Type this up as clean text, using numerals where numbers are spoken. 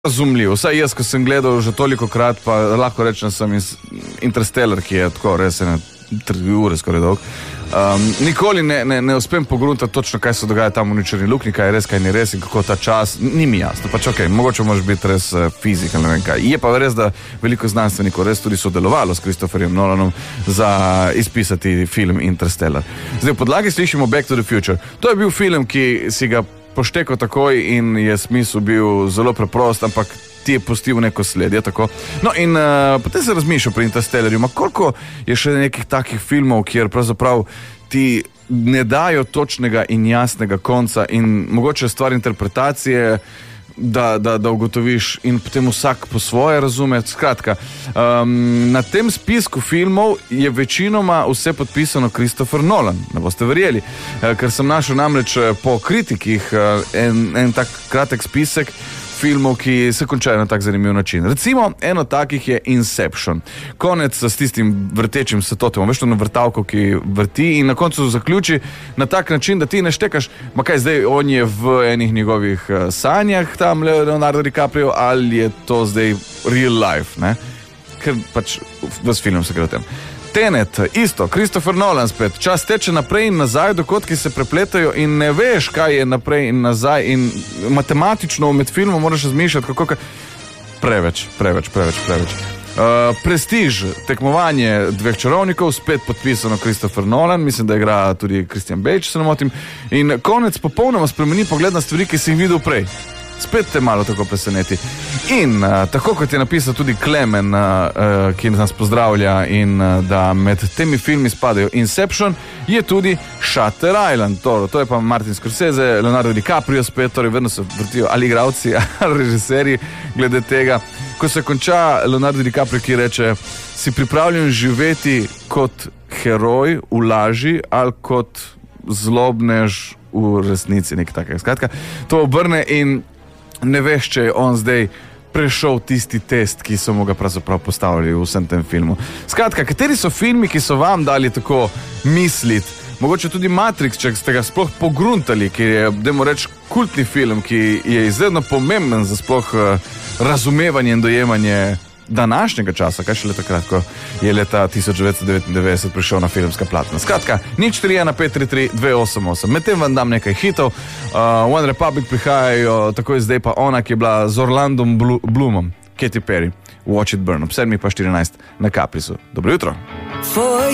razumljiv. Vsaj jaz, ko sem gledal že toliko krat, pa lahko rečem, da sem iz Interstellar, ki je tako res 3 ure skoraj dolg. Nikoli ne uspem pogruntati točno, kaj se dogaja tam v Črni luknji, kaj je res, kaj ni res in kako ta čas, ni mi jasno. Pač okej, mogoče moraš biti res fizik, ne vem kaj. Je pa res, da veliko znanstvenikov res tudi sodelovalo s Christopherjem Nolanom za izpisati film Interstellar. Zdaj, v podlagi slišimo Back to the Future. To je bil film, ki si ga poštekal takoj in je smisel bil zelo preprost, ampak ti je pustil neko sled, je tako. No in potem se razmišljal pri Interstellarju, koliko je še nekih takih filmov, kjer pravzaprav ti ne dajo točnega in jasnega konca in mogoče stvar interpretacije, da ugotoviš in potem vsak po svoje razume. Skratka, na tem spisku filmov je večinoma vse podpisano Christopher Nolan, ne boste verjeli, ker sem našel namreč po kritikih en tak kratek spisek filmov, ki se končajo na tak zanimiv način. Recimo, eno takih je Inception. Konec s tistim vrtečim setotom, veš to na vrtavko, ki vrti in na koncu zaključi na tak način, da ti ne štekaš, ma kaj zdaj, on je v enih njegovih sanjah, tam Leonardo DiCaprio, ali je to zdaj real life, ne? Ker pač ves film se gre o tem. Tenet, isto, Christopher Nolan spet. Čas teče naprej in nazaj, dogodki se prepletajo in ne veš, kaj je naprej in nazaj in matematično med filmom moraš razmišljati, kako preveč. Prestiž, tekmovanje dveh čarovnikov, spet podpisano Christopher Nolan, mislim, da igra tudi Christian Bale, če se ne motim. In konec popolnoma spremeni pogled na stvari, ki si jih videl prej. Spet te malo tako preseneti. In tako kot je napisal tudi Klemen, ki nas pozdravlja in da med temi filmi spadajo Inception, je tudi Shutter Island. To je pa Martin Scorsese, Leonardo DiCaprio spet, torej vedno se vrtijo ali igralci ali režiserji glede tega. Ko se konča Leonardo DiCaprio, ki reče, si pripravljen živeti kot heroj v laži ali kot zlobnež v resnici, nekaj takega. Skratka, to obrne in ne veš, če je on zdaj prešel tisti test, ki so mu ga pravzaprav postavili v vsem tem filmu. Skratka, kateri so filmi, ki so vam dali tako misliti? Mogoče tudi Matrix, če ste ga sploh pogruntali, ki je, dajmo reči, kultni film, ki je izredno pomemben za sploh razumevanje in dojemanje današnjega časa, kaj šele takrat, ko je leta 1999 prišel na filmska platna. Skratka, 041-533-288. Medtem vam dam nekaj hitov. One Republic prihajajo, takoj zdaj pa ona, ki je bila z Orlandom Bloomom, Katy Perry, Watch It Burn, ob 7:14 na Caprisu. Dobro jutro.